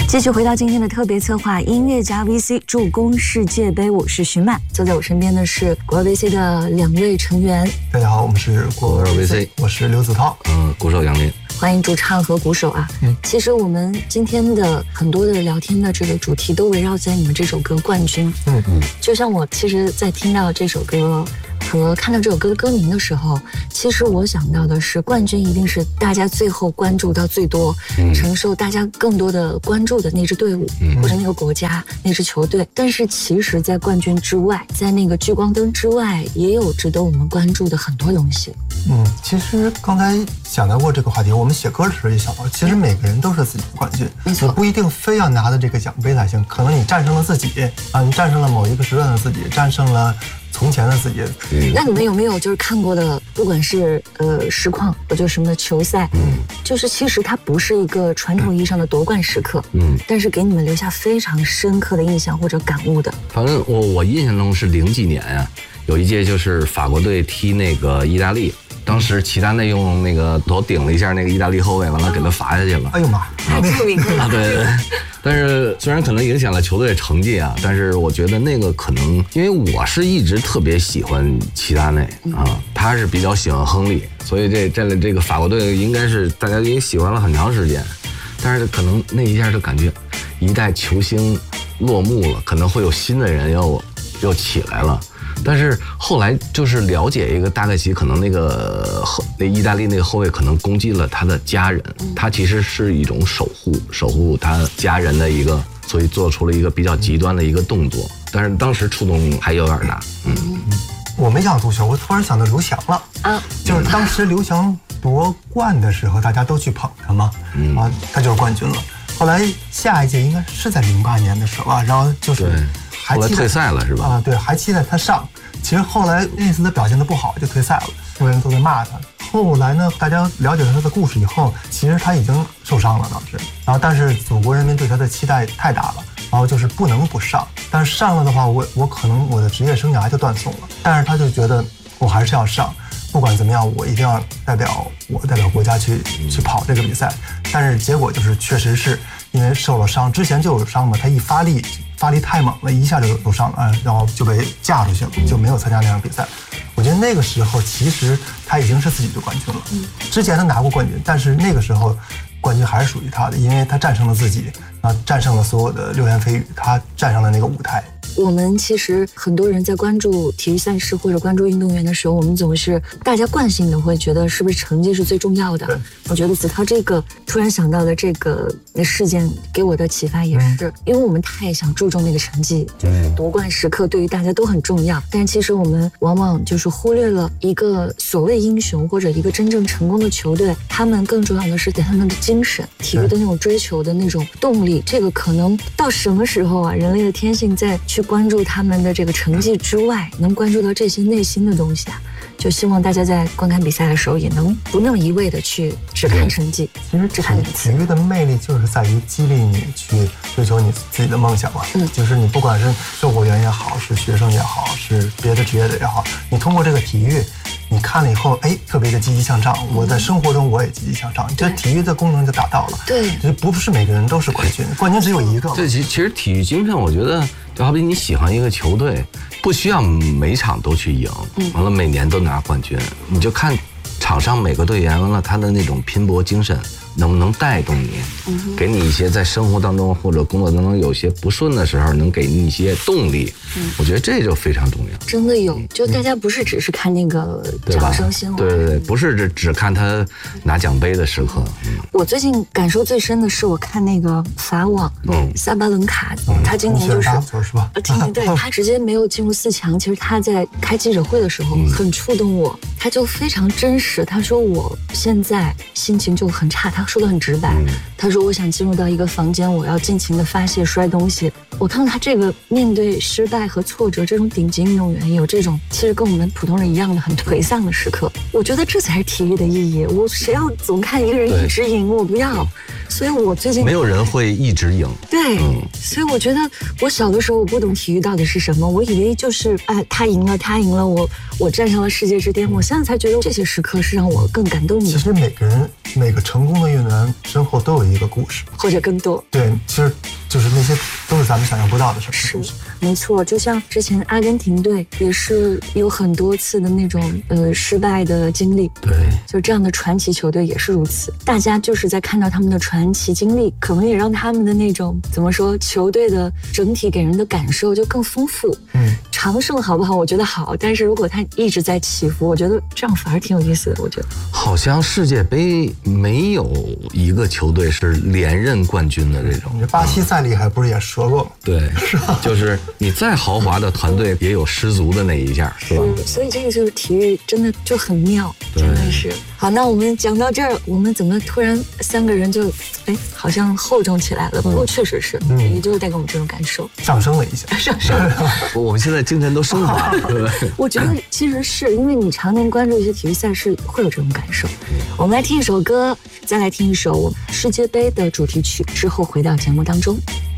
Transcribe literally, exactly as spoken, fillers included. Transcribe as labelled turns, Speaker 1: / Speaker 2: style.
Speaker 1: 继续回到今天的特别策划音乐家 V C 助攻世界杯，我是徐曼，坐在我身边的是国儿 V C 的两位成员。
Speaker 2: 大家好，我们是国儿 V C， 我是刘子韬，
Speaker 3: 嗯，鼓手杨林。
Speaker 1: 欢迎主唱和鼓手啊！嗯，其实我们今天的很多的聊天的这个主题都围绕在你们这首歌《冠军》。嗯嗯，就像我其实，在听到这首歌和看到这首歌的歌名的时候，其实我想到的是，冠军一定是大家最后关注到最多、嗯、承受大家更多的关注的那支队伍、嗯、或者那个国家、那支球队。但是其实，在冠军之外，在那个聚光灯之外，也有值得我们关注的很多东西。
Speaker 2: 嗯，其实刚才想到过这个话题，我们写歌的时候也想到，其实每个人都是自己的冠军，
Speaker 1: 没错，
Speaker 2: 你不一定非要拿的这个奖杯才行，可能你战胜了自己啊，你战胜了某一个时段的自己，战胜了从前的自己。
Speaker 1: 嗯、那你们有没有就是看过的，不管是呃实况或者什么的球赛，嗯，就是其实它不是一个传统意义上的夺冠时刻，嗯，但是给你们留下非常深刻的印象或者感悟的。
Speaker 3: 反正我我印象中是零几年呀、啊，有一届就是法国队踢那个意大利。当时齐达内用那个头顶了一下那个意大利后卫，完了给他罚下去了。
Speaker 2: 哎呦妈！
Speaker 1: 太出名了。
Speaker 3: 对对对。但是虽然可能影响了球队成绩啊，但是我觉得那个可能，因为我是一直特别喜欢齐达内啊，他是比较喜欢亨利，所以这这这个法国队应该是大家已经喜欢了很长时间。但是可能那一下就感觉一代球星落幕了，可能会有新的人又又起来了。但是后来就是了解一个大概其可能那个那意大利那个后卫可能攻击了他的家人，他其实是一种守护守护他家人的一个，所以做出了一个比较极端的一个动作。但是当时触动还有点大。嗯，
Speaker 2: 我没想足球，我突然想到刘翔了啊，就是当时刘翔夺冠的时候，大家都去捧他嘛，嗯、啊，他就是冠军了。后来下一届应该是在零八年的时候啊，然后就是。
Speaker 3: 后来退赛了是吧？
Speaker 2: 啊，对，还期待他上。其实后来那次他表现的不好，就退赛了，所有人都在骂他。后来呢，大家了解了他的故事以后，其实他已经受伤了当时。然后，但是祖国人民对他的期待太大了，然后就是不能不上。但是上了的话，我我可能我的职业生涯就断送了。但是他就觉得我还是要上，不管怎么样，我一定要代表我代表国家去去跑这个比赛。但是结果就是，确实是因为受了伤，之前就有伤嘛，他一发力。发力太猛了，一下就受伤了，然后就被架出去了，就没有参加那场比赛。我觉得那个时候其实他已经是自己的冠军了。之前他拿过冠军，但是那个时候冠军还是属于他的，因为他战胜了自己，啊，战胜了所有的流言蜚语，他站上了那个舞台。
Speaker 1: 我们其实很多人在关注体育赛事或者关注运动员的时候，我们总是大家惯性的会觉得是不是成绩是最重要的。我觉得子韬这个突然想到的这个事件给我的启发也是，嗯、因为我们太想注重那个成绩，就是夺冠时刻对于大家都很重要，但其实我们往往就是忽略了一个所谓英雄或者一个真正成功的球队，他们更重要的是他们的精神，体育的那种追求的那种动力。这个可能到什么时候啊，人类的天性在去关注他们的这个成绩之外，能关注到这些内心的东西啊，就希望大家在观看比赛的时候也能不那么一味的去只看成绩。
Speaker 2: 其实只看体育的魅力就是在于激励你去追求你自己的梦想嘛。嗯，就是你不管是救国员也好，是学生也好，是别的职业的也好，你通过这个体育，你看了以后，哎，特别的积极向上。我在生活中我也积极向上，这体育的功能就达到了。
Speaker 1: 对，
Speaker 2: 就不是每个人都是冠军，冠军只有一个。
Speaker 3: 对，其实体育精神，我觉得就好比你喜欢一个球队，不需要每场都去赢，完了每年都拿冠军，你就看场上每个队员完了他的那种拼搏精神。能不能带动你，给你一些在生活当中或者工作当中有些不顺的时候，能给你一些动力。嗯，我觉得这就非常重要。
Speaker 1: 真的有，就大家不是只是看那个掌声鲜花，
Speaker 3: 对对对，不是只只看他拿奖杯的时刻。嗯，
Speaker 1: 我最近感受最深的是，我看那个法网，嗯，萨巴伦卡，嗯、他今年就是，
Speaker 2: 是吧？
Speaker 1: 今年对他直接没有进入四强。其实他在开记者会的时候很触动我，嗯、他就非常真实。他说我现在心情就很差，他说的很直白。嗯、他说我想进入到一个房间，我要尽情的发泄摔东西。我看到他这个面对失败和挫折，这种顶级运动员有这种其实跟我们普通人一样的很颓丧的时刻，我觉得这才是体育的意义。我谁要总看一个人一直赢，我不要。所以我最近
Speaker 3: 没有人会一直赢。
Speaker 1: 对，嗯、所以我觉得我小的时候我不懂体育到底是什么，我以为就是哎他赢了他赢了，我我站上了世界之巅，我现在才觉得这些时刻是让我更感动的。
Speaker 2: 其实每个人每个成功的运动员身后都有一个故事，
Speaker 1: 或者更多。
Speaker 2: 对，其实就是那些都是咱们想象不到的事儿。
Speaker 1: 是，没错。就像之前阿根廷队也是有很多次的那种呃失败的经历。
Speaker 3: 对，
Speaker 1: 就这样的传奇球队也是如此。大家就是在看到他们的传奇经历，可能也让他们的那种怎么说，球队的整体给人的感受就更丰富。
Speaker 2: 嗯，
Speaker 1: 长胜好不好？我觉得好，但是如果他一直在起伏，我觉得这样反而挺有意思的。我觉得
Speaker 3: 好像世界杯没有一个球队是连任冠军的这种。
Speaker 2: 你巴西再厉害，不是也折过吗？
Speaker 3: 对，是吧？就是你再豪华的团队，也有失足的那一下，是吧？
Speaker 1: 是，所以这个就是体育真的就很妙，真的是。好，那我们讲到这儿，我们怎么突然三个人就哎好像厚重起来了？不过确实是，
Speaker 2: 嗯，
Speaker 1: 也就是带给我们这种感受，
Speaker 2: 上升了一下，
Speaker 1: 上升。
Speaker 3: 我们现在精神都升华了，对吧？
Speaker 1: 我觉得其实是因为你常年关注一些体育赛事，会有这种感受。我们来听一首歌，再来听一首世界杯的主题曲，之后回到节目当中。